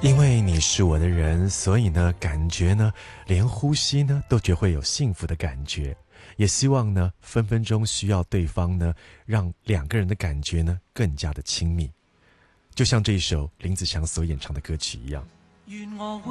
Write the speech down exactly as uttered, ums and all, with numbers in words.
因为你是我的人，所以呢，感觉呢，连呼吸呢，都觉会有幸福的感觉。也希望呢，分分钟需要对方呢，让两个人的感觉呢，更加的亲密。就像这一首林子祥所演唱的歌曲一样。 愿我